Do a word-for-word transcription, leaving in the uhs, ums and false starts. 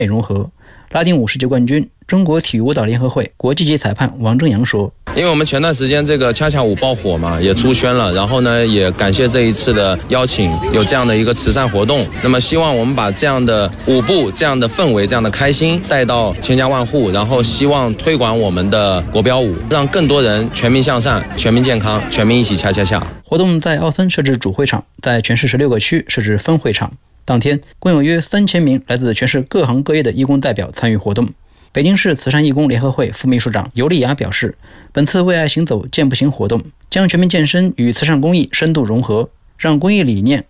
融合。拉丁舞世界冠军、中国体育舞蹈联合会国际级裁判王正阳说：“ 因为我们前段时间这个恰恰舞爆火嘛，也出圈了，然后呢，也感谢这一次的邀请，有这样的一个慈善活动。那么希望我们把这样的舞步、这样的氛围、这样的开心带到千家万户，然后希望推广我们的国标舞，让更多人全民向善、全民健康、全民一起恰恰恰。” 活动在奥森设置主会场，在全市十六个区设置分会场。当天，共有约三千名来自全市各行各业的义工代表参与活动。北京市慈善义工联合会副秘书长尤丽雅表示，本次为爱行走健步行活动将全民健身与慈善公益深度融合，让公益理念